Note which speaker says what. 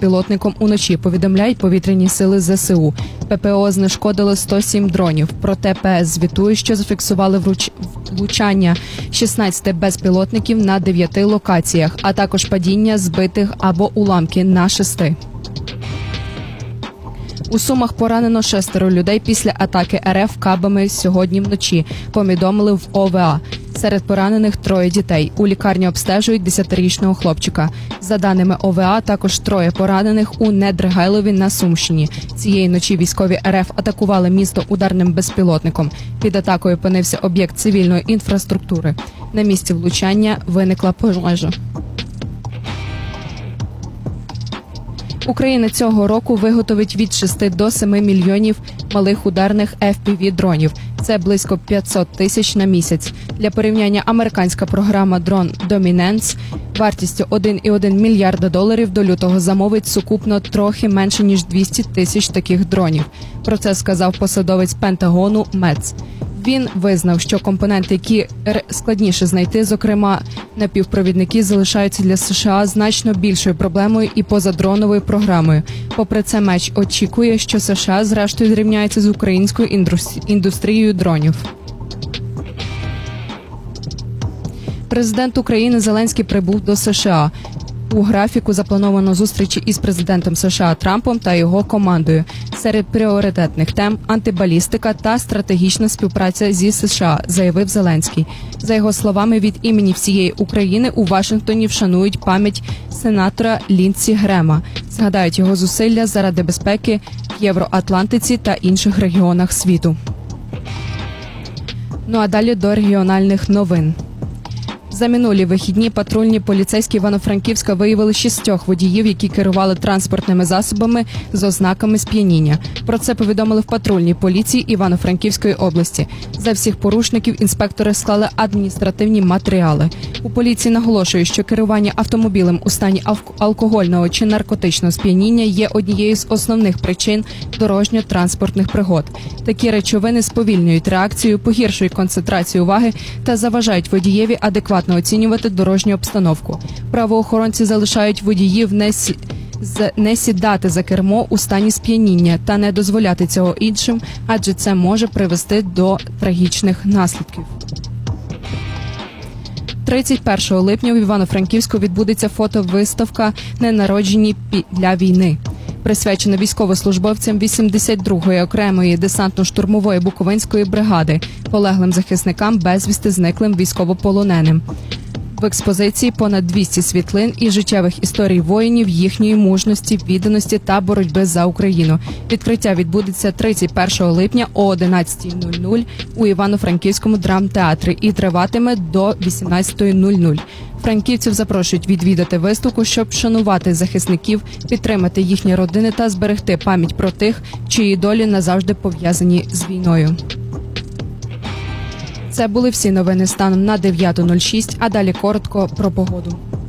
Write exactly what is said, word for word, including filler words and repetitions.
Speaker 1: безпілотником уночі, повідомляють повітряні сили ЗСУ. ППО знешкодило сто сім дронів, проте ПС звітує, що зафіксували вруч... влучання шістнадцяти безпілотників на дев'яти локаціях, а також падіння збитих або уламки на шести. У Сумах поранено шестеро людей після атаки РФ кабами сьогодні вночі, повідомили в О В А. Серед поранених троє дітей. У лікарні обстежують десятирічного хлопчика. За даними О В А, також троє поранених у Недригайлові на Сумщині. Цієї ночі військові РФ атакували місто ударним безпілотником. Під атакою опинився об'єкт цивільної інфраструктури. На місці влучання виникла пожежа. Україна цього року виготовить від шести до семи мільйонів малих ударних Еф Пі Ві дронів. Це близько п'ятсот тисяч на місяць. Для порівняння, американська програма «Дрон Доміненс» вартістю один цілих один мільярда доларів до лютого замовить сукупно трохи менше, ніж двісті тисяч таких дронів. Про це сказав посадовець Пентагону Мец. Він визнав, що компоненти, які складніше знайти, зокрема напівпровідники, залишаються для США значно більшою проблемою і позадроновою програмою. Попри це, Меч очікує, що США зрештою зрівняється з українською індустрією дронів. Президент України Зеленський прибув до США. У графіку заплановано зустрічі із президентом США Трампом та його командою. Серед пріоритетних тем – антибалістика та стратегічна співпраця зі США, заявив Зеленський. За його словами, від імені всієї України у Вашингтоні вшанують пам'ять сенатора Ліндсі Грема. Згадають його зусилля заради безпеки в Євроатлантиці та інших регіонах світу. Ну а далі до регіональних новин. За минулі вихідні патрульні поліцейські Івано-Франківська виявили шістьох водіїв, які керували транспортними засобами з ознаками сп'яніння. Про це повідомили в патрульній поліції Івано-Франківської області. За всіх порушників інспектори склали адміністративні матеріали. У поліції наголошують, що керування автомобілем у стані алкогольного чи наркотичного сп'яніння є однією з основних причин дорожньо-транспортних пригод. Такі речовини сповільнюють реакцію, погіршують концентрацію уваги та заважають водієві адекватно оцінювати дорожню обстановку. Правоохоронці залишають водіїв не, сі... не сідати за кермо у стані сп'яніння та не дозволяти цього іншим, адже це може привести до трагічних наслідків. тридцять першого липня в Івано-Франківську відбудеться фотовиставка «Ненароджені для війни», присвячена військовослужбовцям вісімдесят другої окремої десантно-штурмової Буковинської бригади, полеглим захисникам, безвісти зниклим військовополоненим. В експозиції понад двісті світлин і життєвих історій воїнів, їхньої мужності, відданості та боротьби за Україну. Відкриття відбудеться тридцять першого липня о одинадцятій нуль нуль у Івано-Франківському драмтеатрі і триватиме до вісімнадцятої нуль нуль. Франківців запрошують відвідати виставку, щоб вшанувати захисників, підтримати їхні родини та зберегти пам'ять про тих, чиї долі назавжди пов'язані з війною. Це були всі новини станом на дев'ята нуль шість, а далі коротко про погоду.